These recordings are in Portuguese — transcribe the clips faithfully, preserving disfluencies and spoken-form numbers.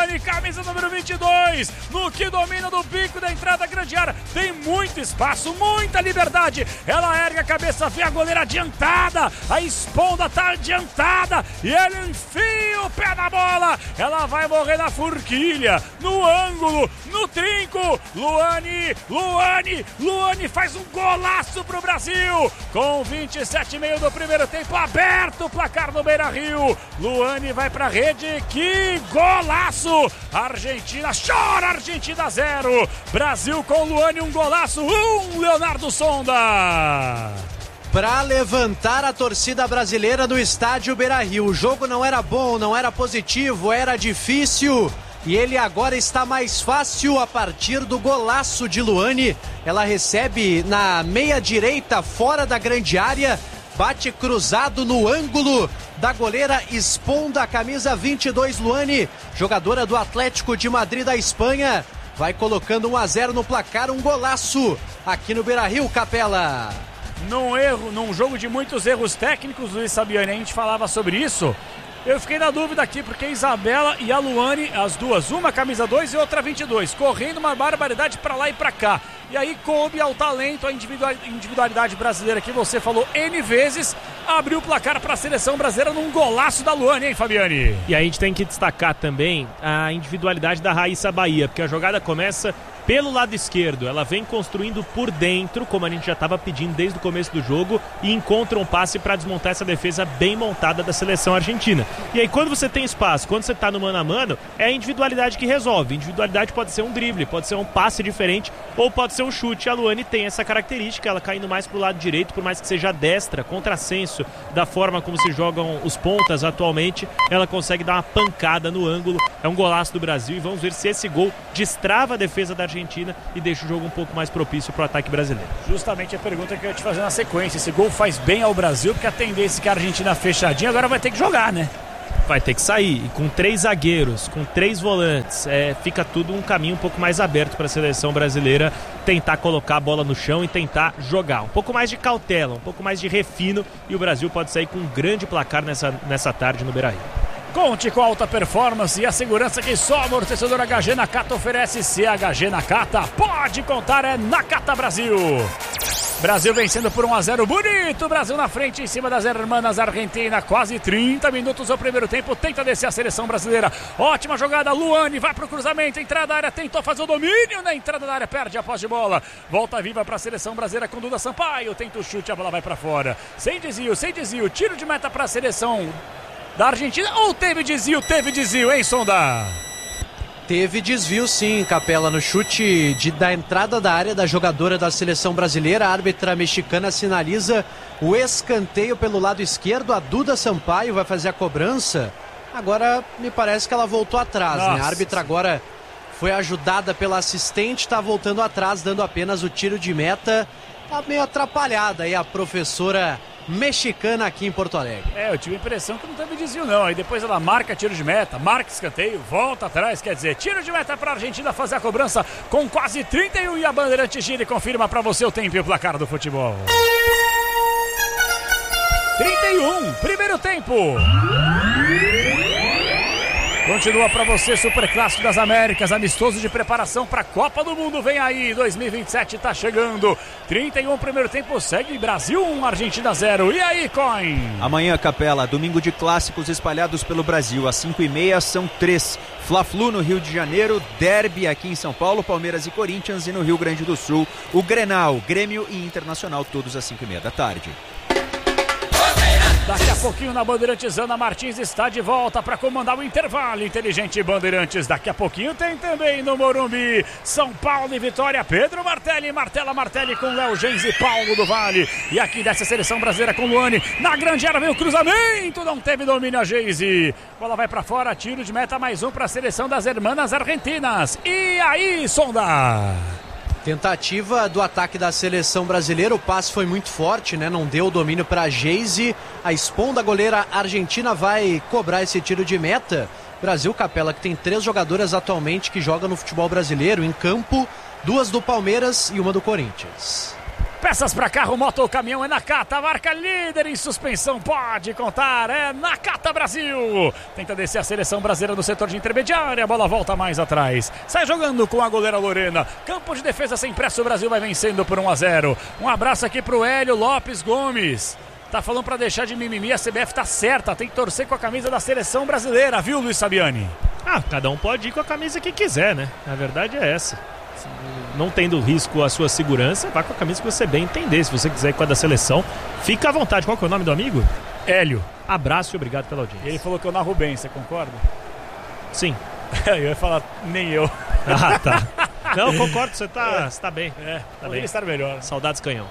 Luani, camisa número vinte e dois, no que domina do bico da entrada grande área. Tem muito espaço, muita liberdade. Ela ergue a cabeça, vê a goleira adiantada. A esponda tá adiantada e ele enfia o pé na bola. Ela vai morrer na forquilha, no ângulo, no trinco. Luani, Luani, Luani faz um golaço pro Brasil. Com vinte e sete e meio do primeiro tempo, aberto o placar do Beira-Rio. Luani vai pra rede, que golaço! Argentina chora, Argentina zero. Brasil com Luani, um golaço, um Leonardo Sonda. Para levantar a torcida brasileira do estádio Beira-Rio. O jogo não era bom, não era positivo, era difícil. E ele agora está mais fácil a partir do golaço de Luani. Ela recebe na meia direita, fora da grande área. Bate cruzado no ângulo da goleira Esponda, a camisa vinte e dois, Luani, jogadora do Atlético de Madrid da Espanha. Vai colocando um a zero no placar, um golaço aqui no Beira-Rio, Capela. Num erro, num jogo de muitos erros técnicos, Luiz Sabiani, a gente falava sobre isso. Eu fiquei na dúvida aqui, porque a Isabela e a Luani, as duas, uma camisa dois e outra vinte e dois, correndo uma barbaridade pra lá e pra cá. E aí coube ao talento, a individualidade brasileira que você falou N vezes, abriu o placar para a seleção brasileira num golaço da Luani, hein, Fabiani? E aí a gente tem que destacar também a individualidade da Raíssa Bahia, porque a jogada começa pelo lado esquerdo, ela vem construindo por dentro, como a gente já estava pedindo desde o começo do jogo, e encontra um passe para desmontar essa defesa bem montada da seleção argentina. E aí quando você tem espaço, quando você está no mano a mano, é a individualidade que resolve. Individualidade pode ser um drible, pode ser um passe diferente, ou pode ser um chute. A Luani tem essa característica, ela caindo mais pro lado direito, por mais que seja destra, contrassenso da forma como se jogam os pontas atualmente, ela consegue dar uma pancada no ângulo. É um golaço do Brasil e vamos ver se esse gol destrava a defesa da Argentina e deixa o jogo um pouco mais propício para o ataque brasileiro. Justamente a pergunta que eu ia te fazer na sequência. Esse gol faz bem ao Brasil, porque a tendência é que a Argentina fechadinha agora vai ter que jogar, né? Vai ter que sair, e com três zagueiros, com três volantes, é, fica tudo um caminho um pouco mais aberto para a seleção brasileira tentar colocar a bola no chão e tentar jogar. Um pouco mais de cautela, um pouco mais de refino, e o Brasil pode sair com um grande placar nessa, nessa tarde no Beira-Rio. Conte com a alta performance e a segurança que só o amortecedor H G Nakata oferece. Se H G Nakata pode contar, é Nakata Brasil. Brasil vencendo por um a zero, bonito, Brasil na frente em cima das irmãs Argentina, quase trinta minutos ao primeiro tempo, tenta descer a seleção brasileira, ótima jogada, Luani vai pro cruzamento, entrada da área, tentou fazer o domínio na entrada da área, perde a posse de bola, volta viva para a seleção brasileira com Duda Sampaio, tenta o chute, a bola vai para fora, sem desvio, sem desvio, tiro de meta para a seleção da Argentina, ou teve desvio, teve desvio, hein, Sonda? Teve desvio sim, Capela, no chute de, da entrada da área da jogadora da seleção brasileira. A árbitra mexicana sinaliza o escanteio pelo lado esquerdo. A Duda Sampaio vai fazer a cobrança. Agora me parece que ela voltou atrás, né? A árbitra agora foi ajudada pela assistente, está voltando atrás, dando apenas o tiro de meta. Tá meio atrapalhada aí a professora mexicana aqui em Porto Alegre. É, eu tive a impressão que não teve desvio não, aí depois ela marca tiro de meta, marca escanteio, volta atrás, quer dizer, tiro de meta para a Argentina fazer a cobrança com quase trinta e um, e a Bandeirante gira e confirma para você o tempo e o placar do futebol. trinta e um, primeiro tempo. Continua para você, Super Clássico das Américas, amistoso de preparação para a Copa do Mundo, vem aí, dois mil e vinte e sete tá chegando, trinta e um, primeiro tempo, segue Brasil um, Argentina zero, e aí, Coin? Amanhã, Capela, domingo de clássicos espalhados pelo Brasil, às cinco e meia são três, Fla-Flu no Rio de Janeiro, Derby aqui em São Paulo, Palmeiras e Corinthians, e no Rio Grande do Sul, o Grenal, Grêmio e Internacional, todos às cinco e meia da tarde. Daqui a pouquinho na Bandeirantes, Ana Martins está de volta para comandar o intervalo. Inteligente Bandeirantes, daqui a pouquinho tem também no Morumbi, São Paulo e Vitória, Pedro Martelli, Martela Martelli com Léo Gens e Paulo do Vale. E aqui dessa seleção brasileira com Luani, na grande área vem o cruzamento, não teve domínio a Geise. Bola vai para fora, tiro de meta, mais um para a seleção das irmãs argentinas. E aí, Sonda? Tentativa do ataque da seleção brasileira, o passe foi muito forte, né? Não deu o domínio para a Geise. A Esponda, goleira argentina, vai cobrar esse tiro de meta. Brasil, Capela, que tem três jogadoras atualmente que jogam no futebol brasileiro em campo, duas do Palmeiras e uma do Corinthians. Peças para carro, moto ou caminhão é Nakata, marca líder em suspensão, pode contar, é Nakata Brasil. Tenta descer a seleção brasileira no setor de intermediária, a bola volta mais atrás. Sai jogando com a goleira Lorena. Campo de defesa sem pressa, o Brasil vai vencendo por um a zero. Um abraço aqui pro Hélio Lopes Gomes. Tá falando para deixar de mimimi, a C B F tá certa, tem que torcer com a camisa da seleção brasileira, viu, Luiz Sabiani? Ah, cada um pode ir com a camisa que quiser, né? A verdade é essa. Não tendo risco a sua segurança, vá com a camisa que você bem entender. Se você quiser ir com a da seleção, fica à vontade. Qual que é o nome do amigo? Hélio. Abraço e obrigado pela audiência. Ele falou que eu narro bem, você concorda? Sim. Eu ia falar, nem eu. Ah, tá. Não, concordo, você tá, é. você tá bem. É, tá bem. Estar melhor. Saudades canhão.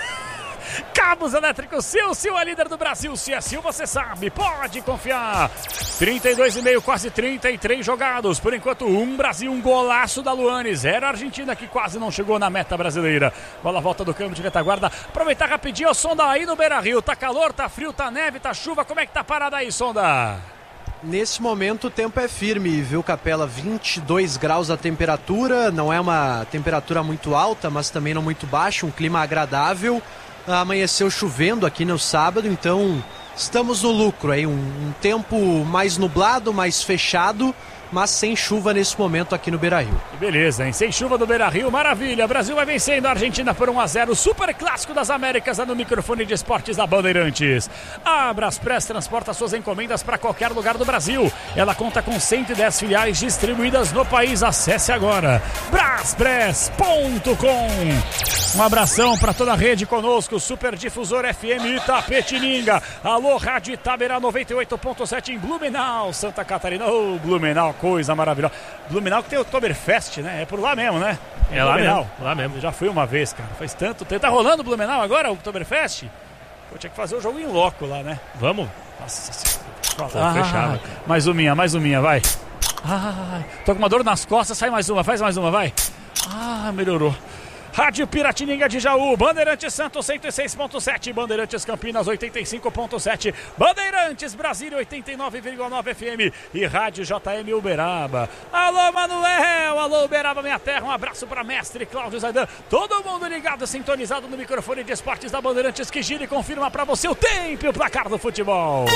Cabos elétricos Sil, Sil é líder do Brasil. Se é Sil, você sabe, pode confiar. trinta e dois e meio, quase trinta e três jogados. Por enquanto, um Brasil, um golaço da Luane. Zero Argentina, que quase não chegou na meta brasileira. Bola volta do campo de retaguarda. Aproveitar rapidinho o Sonda aí no Beira-Rio. Tá calor, tá frio, tá neve, tá chuva. Como é que tá parada aí, Sonda? Nesse momento o tempo é firme, viu, Capela? vinte e dois graus a temperatura. Não é uma temperatura muito alta, mas também não muito baixa. Um clima agradável. Amanheceu chovendo aqui no sábado, então estamos no lucro aí, um, um tempo mais nublado, mais fechado, mas sem chuva nesse momento aqui no Beira-Rio. Beleza, hein? Sem chuva no Beira-Rio, maravilha. Brasil vai vencendo a Argentina por um a zero. Super Clássico das Américas, no microfone de esportes da Bandeirantes. A Braspress transporta suas encomendas para qualquer lugar do Brasil. Ela conta com cento e dez filiais distribuídas no país. Acesse agora braspress ponto com. Um abração para toda a rede conosco. Super Difusor F M Itapetininga. Alô, Rádio Itabera noventa e oito ponto sete em Blumenau, Santa Catarina. Ô, oh, Blumenau, coisa maravilhosa. Blumenau que tem o Oktoberfest, né? É por lá mesmo, né? É, é lá mesmo, lá mesmo. Eu já fui uma vez, cara. Faz tanto tempo. Tá rolando o Blumenau agora, o Oktoberfest? Eu tinha que fazer o jogo em loco lá, né? Vamos? Nossa senhora. Ah, fechava. Mais uma, mais uma, vai. Ah, tô com uma dor nas costas, sai mais uma, faz mais uma, vai. Ah, melhorou. Rádio Piratininga de Jaú, Bandeirantes Santos cento e seis ponto sete, Bandeirantes Campinas oitenta e cinco ponto sete, Bandeirantes Brasília oitenta e nove vírgula nove F M e Rádio J M Uberaba. Alô, Manuel, alô, Uberaba, minha terra, um abraço para mestre Cláudio Zaidan, todo mundo ligado, sintonizado no microfone de esportes da Bandeirantes que gira e confirma para você o tempo e o placar do futebol.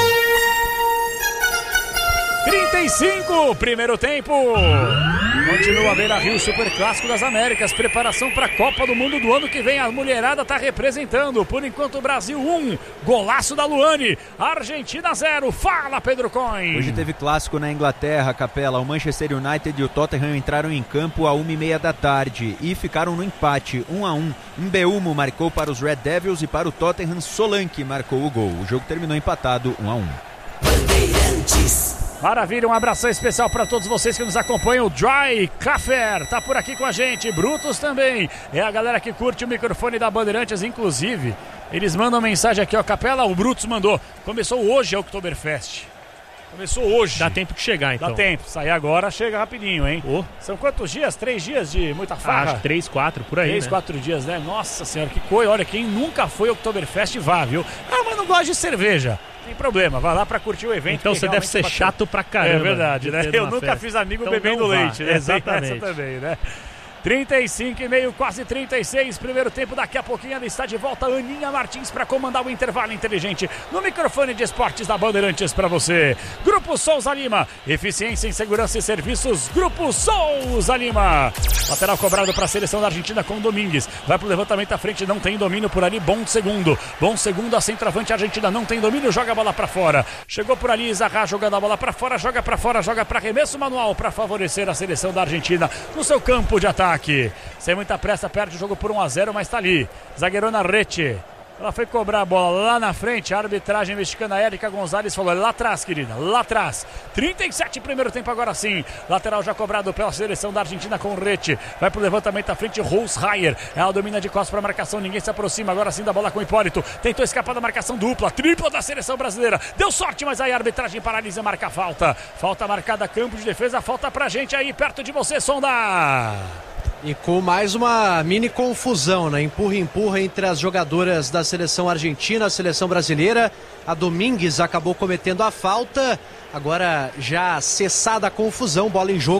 trinta e cinco, primeiro tempo. Continua a Beira-Rio, Super Clássico das Américas. Preparação para a Copa do Mundo do ano que vem. A mulherada está representando. Por enquanto, o Brasil um. Golaço da Luane. Argentina zero. Fala, Pedro Coin. Hoje teve clássico na Inglaterra, Capela. O Manchester United e o Tottenham entraram em campo a uma e meia da tarde e ficaram no empate, um a um. Mbeumo marcou para os Red Devils e para o Tottenham, Solanke marcou o gol. O jogo terminou empatado, um a um. Bandeirantes. Maravilha, um abração especial para todos vocês que nos acompanham. O Dry Café tá por aqui com a gente, Brutus também. É a galera que curte o microfone da Bandeirantes, inclusive. Eles mandam mensagem aqui, ó, Capela, o Brutus mandou. Começou hoje a Oktoberfest. Começou hoje. Dá tempo de chegar, então. Dá tempo, sair agora, chega rapidinho, hein? Oh. São quantos dias? Três dias de muita farra? Acho que três, quatro, por aí, Três, né? quatro dias, né? Nossa senhora, que coisa. Olha, quem nunca foi ao Oktoberfest, vá, viu? Ah, mas não gosta de cerveja. Tem problema, vai lá pra curtir o evento. Então você deve ser bacana. Chato pra caramba. É verdade, né? Eu nunca festa. Fiz amigo então bebendo leite, né? Exatamente. Essa também, né? trinta e cinco e meio, quase trinta e seis, primeiro tempo, daqui a pouquinho ela está de volta, Aninha Martins para comandar o intervalo inteligente no microfone de esportes da Bandeirantes para você. Grupo Souza Lima, eficiência em segurança e serviços, Grupo Souza Lima. Lateral cobrado para a seleção da Argentina com Domingues, vai pro levantamento à frente, não tem domínio por ali, bom segundo, bom segundo, a centroavante Argentina não tem domínio, joga a bola para fora, chegou por ali, Zaha jogando a bola para fora, joga para fora, joga para arremesso manual para favorecer a seleção da Argentina no seu campo de ataque. Aqui. Sem muita pressa, perde o jogo por um a zero, mas tá ali. Zagueirona Rete. Ela foi cobrar a bola lá na frente. A arbitragem mexicana Érica Gonzalez falou: lá atrás, querida, lá atrás. trinta e sete, primeiro tempo, agora sim. Lateral já cobrado pela seleção da Argentina com Rete. Vai pro levantamento à frente, Roshayer. Ela domina de costas para marcação, ninguém se aproxima. Agora sim da bola com Hipólito. Tentou escapar da marcação dupla, tripla da seleção brasileira. Deu sorte, mas aí a arbitragem paralisa e marca a falta. Falta marcada, campo de defesa. Falta pra gente aí, perto de você, Sonda. E com mais uma mini confusão, né? Empurra, empurra entre as jogadoras da seleção argentina, a seleção brasileira. A Domingues acabou cometendo a falta. Agora já cessada a confusão, bola em jogo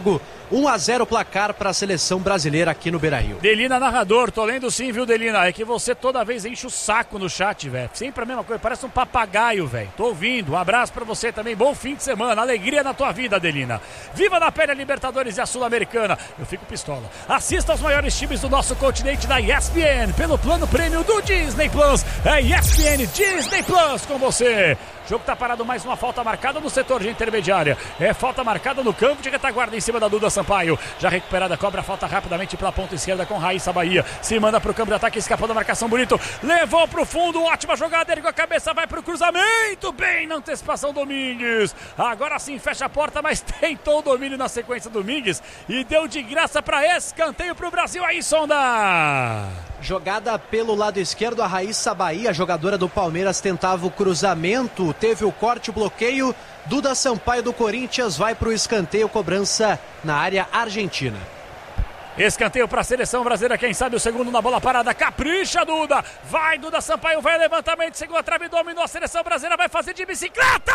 um a zero placar para a seleção brasileira aqui no Beira-Rio. Delina, narrador, tô lendo sim, viu, Delina? É que você toda vez enche o saco no chat, velho. Sempre a mesma coisa, parece um papagaio, velho. Tô ouvindo, um abraço pra você também, bom fim de semana, alegria na tua vida, Delina. Viva na pele a Libertadores e a Sul-Americana. Eu fico pistola. Assista aos maiores times do nosso continente na E S P N, pelo plano prêmio do Disney Plus. É E S P N Disney Plus com você. O jogo tá parado, mais uma falta marcada no setor de intermediária. É falta marcada no campo de retaguarda em cima da Duda Sampaio. Já recuperada, cobra a falta rapidamente pela ponta esquerda com Raíssa Bahia. Se manda pro campo de ataque, escapou da marcação, bonito. Levou pro fundo, ótima jogada, ergueu a cabeça, vai pro cruzamento. Bem na antecipação, Domingues. Agora sim fecha a porta, mas tentou o domínio na sequência, Domingues. E deu de graça pra escanteio pro Brasil. Aí, Sonda. Jogada pelo lado esquerdo, a Raíssa Bahia, jogadora do Palmeiras, tentava o cruzamento, teve o corte, o bloqueio. Duda Sampaio do Corinthians vai para o escanteio, cobrança na área argentina. Escanteio para a seleção brasileira, quem sabe o segundo na bola parada, capricha Duda, vai Duda Sampaio, vai levantamento, segunda trave, dominou a seleção brasileira, vai fazer de bicicleta!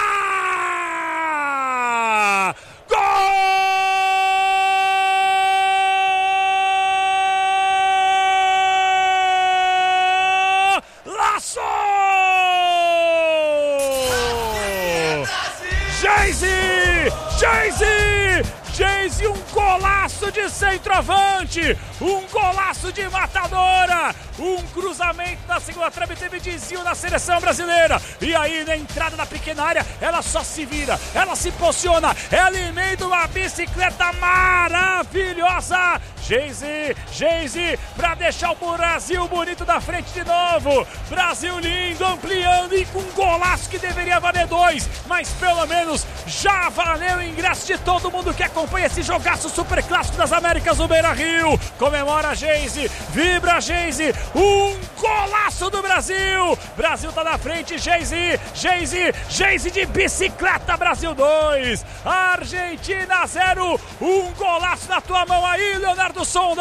Gol! Laço! Geise! Geise! Geise, um golaço de centroavante, um golaço de matadora, um cruzamento na segunda trave, teve desvio na seleção brasileira, e aí na entrada da pequena área, ela só se vira, ela se posiciona, ela emenda uma bicicleta maravilhosa, Geise, Geise, pra deixar o Brasil bonito da frente de novo, Brasil lindo, ampliando e com um golaço que deveria valer dois, mas pelo menos já valeu o ingresso de todo mundo que acompanha esse jogaço super clássico das Américas do Beira-Rio. Comemora a Geise, vibra a Geise, um golaço do Brasil, Brasil tá na frente, Geise, Geise, Geise de bicicleta, Brasil dois, Argentina zero, um golaço na tua mão aí, Leonardo Sonda.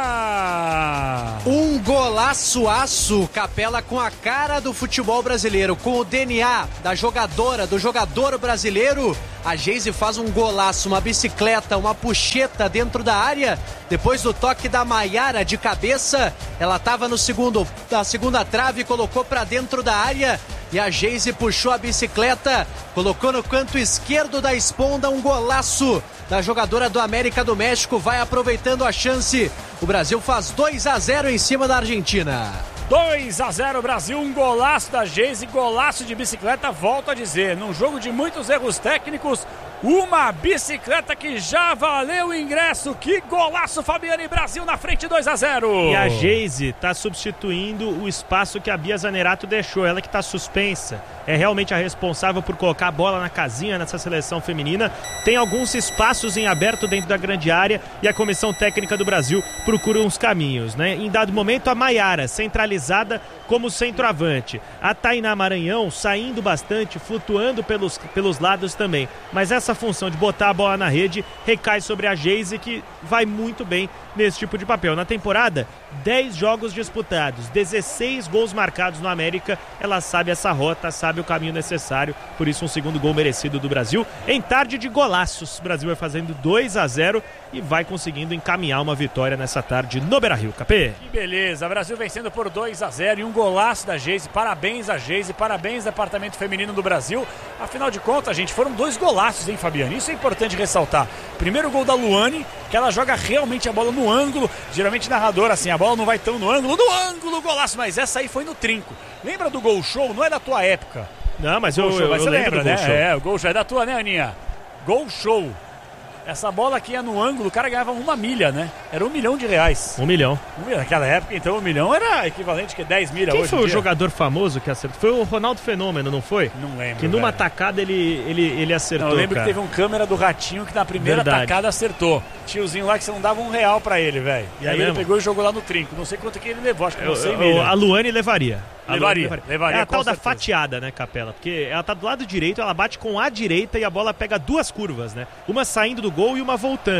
Um golaço aço, Capela, com a cara do futebol brasileiro, com o D N A da jogadora, do jogador brasileiro. A Geise faz um golaço, uma bicicleta, uma puxeta dentro da área. Depois do toque da Maiara de cabeça, ela estava no segundo, na segunda trave, colocou para dentro da área. E a Geise puxou a bicicleta, colocou no canto esquerdo da esponda, um golaço da jogadora do América do México. Vai aproveitando a chance. O Brasil faz dois a zero em cima da Argentina. dois a zero Brasil, um golaço da Geise, golaço de bicicleta, volto a dizer, num jogo de muitos erros técnicos, uma bicicleta que já valeu o ingresso. Que golaço, Fabiane, Brasil na frente, dois a zero. E a Geise está substituindo o espaço que a Bia Zanerato deixou, ela que está suspensa. É realmente a responsável por colocar a bola na casinha nessa seleção feminina. Tem alguns espaços em aberto dentro da grande área e a comissão técnica do Brasil procura uns caminhos, né? Em dado momento, a Maiara centralizada como centroavante. A Tainá Maranhão saindo bastante, flutuando pelos, pelos lados também. Mas essa função de botar a bola na rede recai sobre a Geise, que vai muito bem nesse tipo de papel. Na temporada, dez jogos disputados, dezesseis gols marcados no América. Ela sabe essa rota, sabe o caminho necessário, por isso um segundo gol merecido do Brasil em tarde de golaços. O Brasil vai fazendo dois a zero e vai conseguindo encaminhar uma vitória nessa tarde no Beira-Rio. Capê. Que beleza, Brasil vencendo por dois a zero e um golaço da Geise. Parabéns a Geise, parabéns Departamento Feminino do Brasil. Afinal de contas, gente, foram dois golaços, hein, Fabiano? Isso é importante ressaltar. Primeiro gol da Luane, que ela joga realmente a bola no ângulo, geralmente narrador assim, a bola não vai tão no ângulo, no ângulo, golaço, mas essa aí foi no trinco. Lembra do Gol Show? Não é da tua época. Não, mas eu, Show, eu, mas eu você lembro lembra, do né? Gol Show. É, o Gol Show é da tua, né, Aninha? Gol Show. Essa bola aqui é no ângulo, o cara ganhava uma milha, né? Era um milhão de reais. Um milhão. Um milhão. Naquela época, então, um milhão era equivalente a dez milha. Quem hoje foi em o dia? jogador famoso que acertou? Foi o Ronaldo Fenômeno, não foi? Não lembro. Que numa velho. tacada ele, ele, ele acertou. Não, eu lembro cara. que teve um câmera do Ratinho que na primeira Verdade. tacada acertou. Tiozinho lá que você não dava um real pra ele, velho. E É aí mesmo? ele pegou e jogou lá no trinco. Não sei quanto que ele levou, acho que não Eu- sei eu- milha. a Luane levaria. A Levaria, Luane levaria, É a com tal da certeza. fatiada, né, Capela? Porque ela tá do lado direito, ela bate com a direita e a bola pega duas curvas, né? Uma saindo do gol e uma voltando.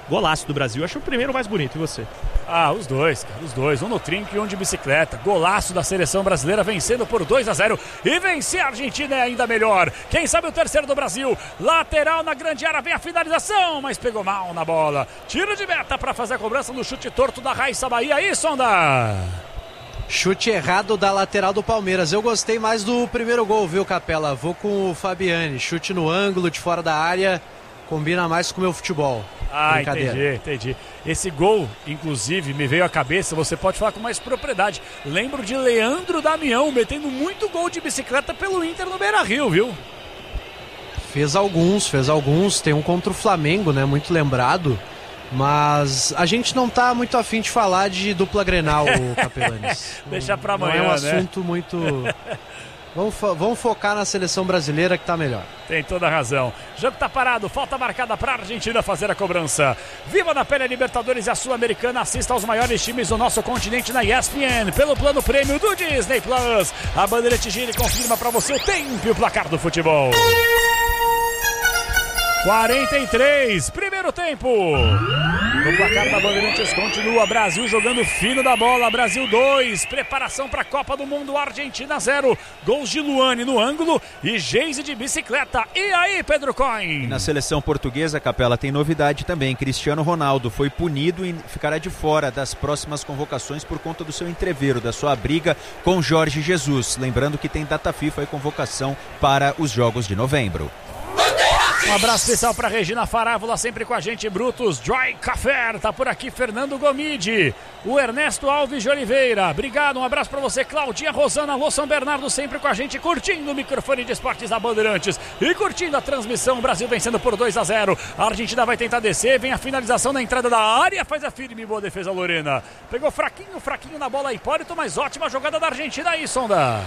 Golaço do Brasil. Acho o primeiro mais bonito. E você? Ah, os dois, cara, os dois. Um no trinco e um de bicicleta. Golaço da seleção brasileira vencendo por dois a zero. E vencer a Argentina é ainda melhor. Quem sabe o terceiro do Brasil. Lateral na grande área, vem a finalização, mas pegou mal na bola. Tiro de meta para fazer a cobrança no chute torto da Raíssa Bahia. Aí, Sonda. Chute errado da lateral do Palmeiras. Eu gostei mais do primeiro gol, viu, Capela? Vou com o Fabiani. Chute no ângulo, de fora da área. Combina mais com o meu futebol. Ah, entendi, entendi. Esse gol, inclusive, me veio à cabeça, você pode falar com mais propriedade. Lembro de Leandro Damião metendo muito gol de bicicleta pelo Inter no Beira-Rio, viu? Fez alguns, fez alguns. Tem um contra o Flamengo, né? Muito lembrado. Mas a gente não tá muito afim de falar de dupla Grenal, Capelanes. Deixa pra amanhã, não é um né? assunto muito... Vamos, fo- vamos focar na seleção brasileira que tá melhor. Tem toda a razão. Jogo tá parado, falta marcada pra Argentina fazer a cobrança. Viva na pele a Libertadores e a Sul-Americana. Assista aos maiores times do nosso continente na E S P N, pelo plano prêmio do Disney Plus. A Bandeirante gira e confirma pra você o tempo e o placar do futebol. quarenta e três, primeiro tempo. O placar da Bandeirantes continua. Brasil jogando fino da bola. Brasil dois. Preparação para a Copa do Mundo. Argentina zero. Gols de Luane no ângulo e Geise de bicicleta. E aí, Pedro Coin? E na seleção portuguesa, Capela, tem novidade também. Cristiano Ronaldo foi punido e ficará de fora das próximas convocações por conta do seu entreveiro, da sua briga com Jorge Jesus. Lembrando que tem data FIFA e convocação para os Jogos de novembro. Um abraço especial para Regina Farávola, sempre com a gente, Brutus Dry Café, tá por aqui Fernando Gomide, o Ernesto Alves de Oliveira, obrigado, um abraço para você, Claudinha Rosana, Alô São Bernardo, sempre com a gente, curtindo o microfone de esportes da Bandeirantes e curtindo a transmissão, Brasil vencendo por dois a zero, a Argentina vai tentar descer, vem a finalização na entrada da área, faz a firme, boa defesa Lorena, pegou fraquinho, fraquinho na bola Hipólito, mas ótima jogada da Argentina aí, Sonda.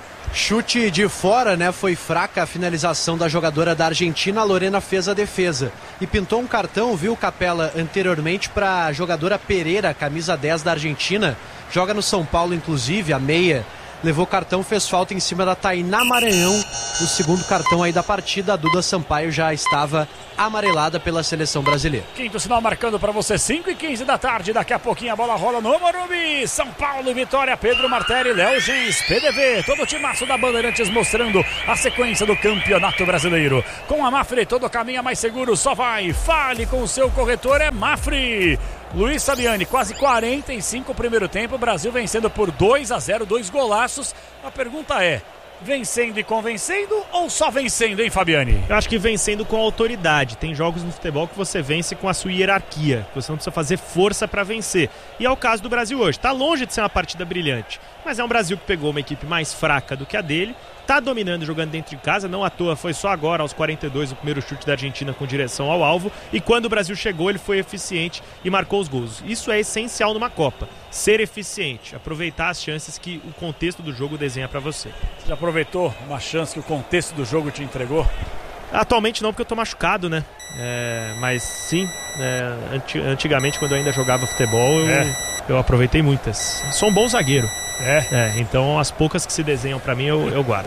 Chute de fora, né? Foi fraca a finalização da jogadora da Argentina. A Lorena fez a defesa. E pintou um cartão, viu, Capela, anteriormente para a jogadora Pereira, camisa dez da Argentina. Joga no São Paulo, inclusive, a meia. Levou cartão, fez falta em cima da Tainá Maranhão. O segundo cartão aí da partida. A Duda Sampaio já estava amarelada pela seleção brasileira. Quinto sinal marcando para você, cinco e quinze da tarde. Daqui a pouquinho a bola rola no Morumbi. São Paulo e Vitória, Pedro Martelli, Léo Gens, P D V. Todo o timaço da Bandeirantes mostrando a sequência do Campeonato Brasileiro. Com a Mafre, todo caminho mais seguro, só vai. Fale com o seu corretor, é Mafre. Luiz Sabiani, quase quarenta e cinco primeiro tempo, Brasil vencendo por dois a zero, dois golaços. A pergunta é, vencendo e convencendo ou só vencendo, hein, Fabiani? Eu acho que vencendo com autoridade. Tem jogos no futebol que você vence com a sua hierarquia, que você não precisa fazer força para vencer. E é o caso do Brasil hoje. Tá longe de ser uma partida brilhante, mas é um Brasil que pegou uma equipe mais fraca do que a dele, tá dominando, jogando dentro de casa, não à toa, foi só agora, aos quarenta e dois, o primeiro chute da Argentina com direção ao alvo, e quando o Brasil chegou, ele foi eficiente e marcou os gols. Isso é essencial numa Copa, ser eficiente, aproveitar as chances que o contexto do jogo desenha para você. Você já aproveitou uma chance que o contexto do jogo te entregou? Atualmente não, porque eu tô machucado, né? É, mas sim, é, anti- antigamente, quando eu ainda jogava futebol, eu, É. eu aproveitei muitas. Sou um bom zagueiro. É. É, então as poucas que se desenham pra mim eu, eu guardo.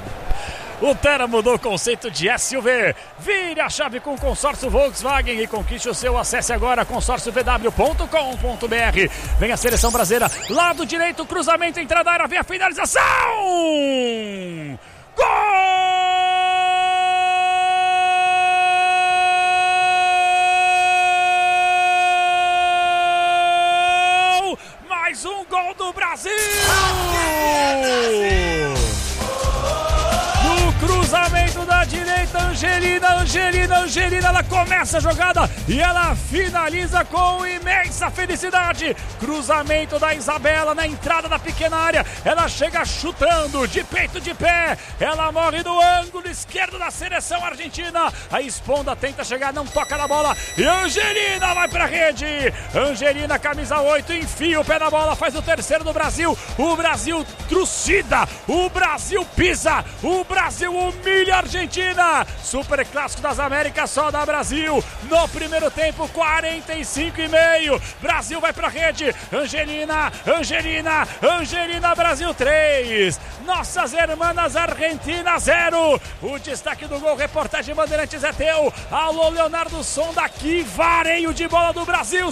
O Terra mudou o conceito de S U V. Vire a chave com o consórcio Volkswagen e conquiste o seu. Acesse agora consórcio v w ponto com ponto b r. Vem a seleção brasileira, lado direito, cruzamento, entrada da área, vem a finalização! Gol! Mais um gol do Brasil! No cruzamento da direita, Angelina, Angelina, Angelina, ela começa a jogada e ela finaliza com imensa felicidade. Cruzamento da Isabela na entrada da pequena área, ela chega chutando de peito de pé, ela morre no ângulo esquerdo da seleção argentina. A Esponda tenta chegar, não toca na bola e Angelina vai pra rede. Angelina, camisa oito, enfia o pé na bola, faz o terceiro do Brasil. O Brasil trucida, o Brasil pisa, o Brasil humilha a Argentina. Super Clássico das Américas. América só da Brasil. No primeiro tempo, quarenta e cinco e meio. Brasil vai pra rede. Angelina, Angelina, Angelina, Brasil três. Nossas Hermanas Argentina zero. O destaque do gol, reportagem Bandeirantes é teu. Alô, Leonardo Sonda, que vareio de bola do Brasil,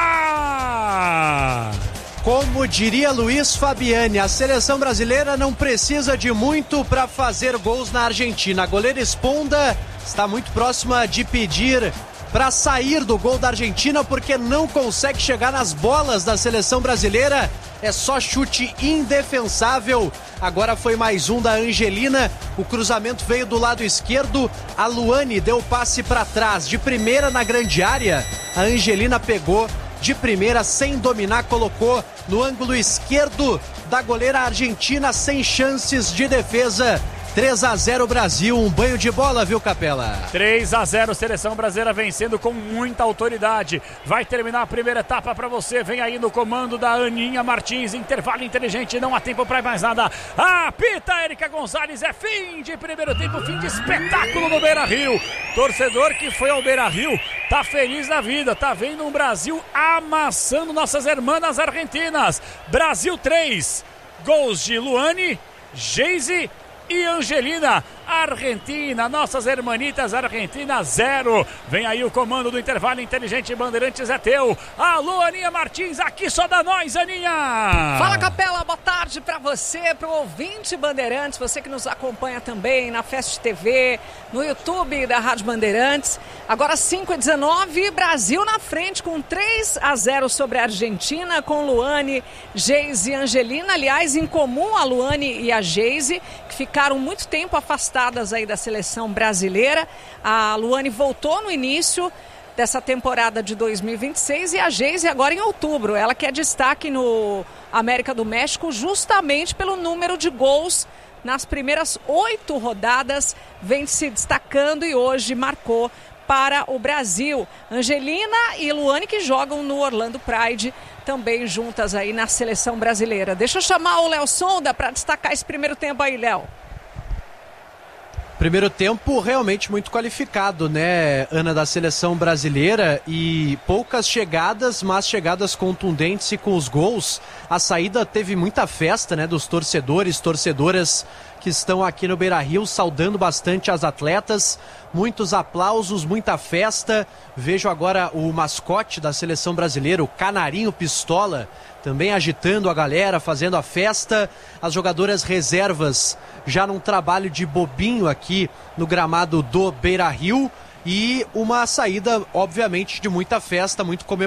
Sonda! Como diria Luiz Fabiani, a seleção brasileira não precisa de muito para fazer gols na Argentina. A goleira Sponda está muito próxima de pedir para sair do gol da Argentina porque não consegue chegar nas bolas da seleção brasileira. É só chute indefensável. Agora foi mais um da Angelina. O cruzamento veio do lado esquerdo. A Luane deu o passe para trás. De primeira na grande área, a Angelina pegou de primeira, sem dominar, colocou no ângulo esquerdo da goleira argentina, sem chances de defesa. três a zero Brasil, um banho de bola, viu, Capela? três a zero, seleção brasileira vencendo com muita autoridade. Vai terminar a primeira etapa para você. Vem aí no comando da Aninha Martins. Intervalo inteligente, não há tempo para mais nada. Apita Érica Gonzalez, é fim de primeiro tempo, fim de espetáculo no Beira-Rio. Torcedor que foi ao Beira-Rio tá feliz da vida, tá vendo um Brasil amassando nossas hermanas argentinas. Brasil três, gols de Luane, Geise e Angelina. Argentina, nossas hermanitas argentinas zero. Vem aí o comando do intervalo inteligente, Bandeirantes é teu. Alô, Aninha Martins, aqui só dá nós, Aninha. Fala, Capela, boa tarde pra você, pro ouvinte Bandeirantes, você que nos acompanha também na Fest T V, no YouTube da Rádio Bandeirantes. Agora cinco e dezenove, Brasil na frente com três a zero sobre a Argentina, com Luane, Geise e Angelina. Aliás, em comum a Luane e a Geise, que ficaram muito tempo afastadas aí da seleção brasileira. A Luane voltou no início dessa temporada de dois mil e vinte e seis e a Geise agora em outubro. Ela que é destaque no América do México justamente pelo número de gols nas primeiras oito rodadas, vem se destacando e hoje marcou para o Brasil. Angelina e Luane que jogam no Orlando Pride, também juntas aí na seleção brasileira. Deixa eu chamar o Léo Sonda para destacar esse primeiro tempo aí, Léo. Primeiro tempo realmente muito qualificado, né, Ana, da seleção brasileira, e poucas chegadas, mas chegadas contundentes e com os gols. A saída teve muita festa, né, dos torcedores, torcedoras que estão aqui no Beira-Rio saudando bastante as atletas. Muitos aplausos, muita festa. Vejo agora o mascote da seleção brasileira, o Canarinho Pistola, também agitando a galera, fazendo a festa. As jogadoras reservas já num trabalho de bobinho aqui no gramado do Beira-Rio. E uma saída, obviamente, de muita festa, muito comemoração.